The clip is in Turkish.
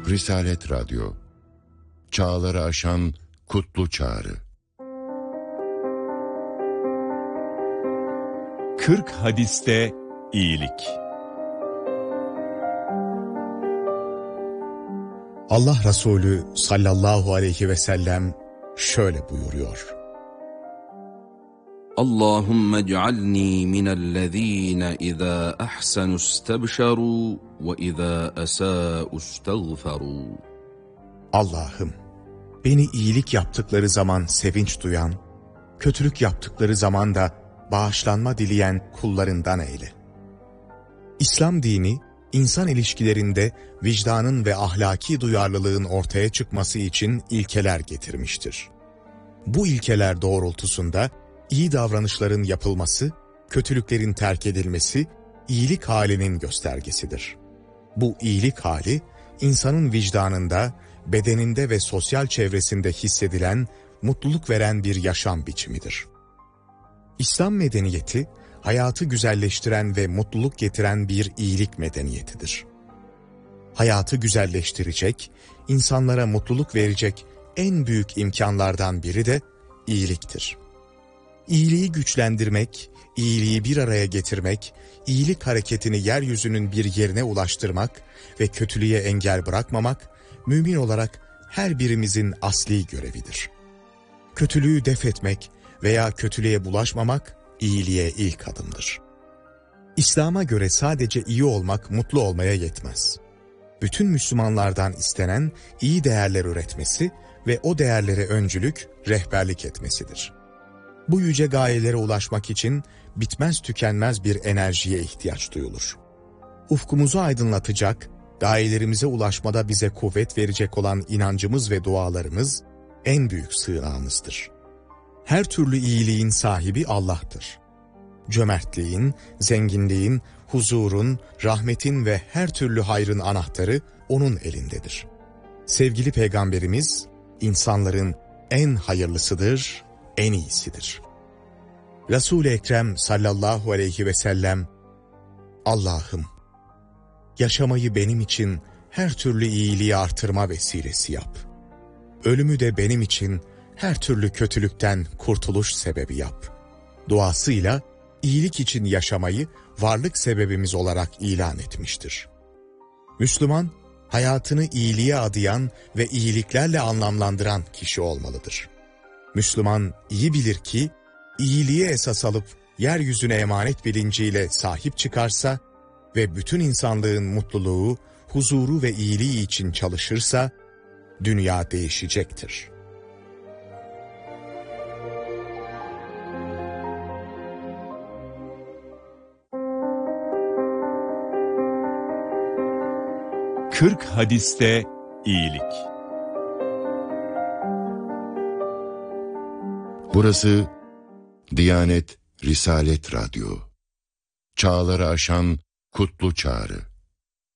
Risalet Radyo, çağları aşan kutlu çağrı. 40 hadiste iyilik. Allah Resulü sallallahu aleyhi ve sellem şöyle buyuruyor: Allahümme ec'alni minellezîne izâ ahsenu istebşerû ve izâ esâ'u istagferû. Allah'ım, beni iyilik yaptıkları zaman sevinç duyan, kötülük yaptıkları zaman da bağışlanma dileyen kullarından eyle. İslam dini, insan ilişkilerinde vicdanın ve ahlaki duyarlılığın ortaya çıkması için ilkeler getirmiştir. Bu ilkeler doğrultusunda iyi davranışların yapılması, kötülüklerin terk edilmesi, iyilik halinin göstergesidir. Bu iyilik hali, insanın vicdanında, bedeninde ve sosyal çevresinde hissedilen, mutluluk veren bir yaşam biçimidir. İslam medeniyeti, hayatı güzelleştiren ve mutluluk getiren bir iyilik medeniyetidir. Hayatı güzelleştirecek, insanlara mutluluk verecek en büyük imkanlardan biri de iyiliktir. İyiliği güçlendirmek, iyiliği bir araya getirmek, iyilik hareketini yeryüzünün bir yerine ulaştırmak ve kötülüğe engel bırakmamak, mümin olarak her birimizin asli görevidir. Kötülüğü def etmek veya kötülüğe bulaşmamak, iyiliğe ilk adımdır. İslam'a göre sadece iyi olmak mutlu olmaya yetmez. Bütün Müslümanlardan istenen iyi değerler üretmesi ve o değerlere öncülük, rehberlik etmesidir. Bu yüce gayelere ulaşmak için bitmez tükenmez bir enerjiye ihtiyaç duyulur. Ufkumuzu aydınlatacak, gayelerimize ulaşmada bize kuvvet verecek olan inancımız ve dualarımız en büyük sığınağımızdır. Her türlü iyiliğin sahibi Allah'tır. Cömertliğin, zenginliğin, huzurun, rahmetin ve her türlü hayrın anahtarı O'nun elindedir. Sevgili Peygamberimiz, insanların en hayırlısıdır, en iyisidir. Resul-i Ekrem sallallahu aleyhi ve sellem, Allah'ım, yaşamayı benim için her türlü iyiliği artırma vesilesi yap. Ölümü de benim için her türlü kötülükten kurtuluş sebebi yap. Duasıyla iyilik için yaşamayı varlık sebebimiz olarak ilan etmiştir. Müslüman, hayatını iyiliğe adayan ve iyiliklerle anlamlandıran kişi olmalıdır. Müslüman iyi bilir ki, iyiliği esas alıp yeryüzüne emanet bilinciyle sahip çıkarsa ve bütün insanlığın mutluluğu, huzuru ve iyiliği için çalışırsa, dünya değişecektir. Kırk hadiste iyilik. Burası Diyanet Risalet Radyo, çağları aşan kutlu çağrı.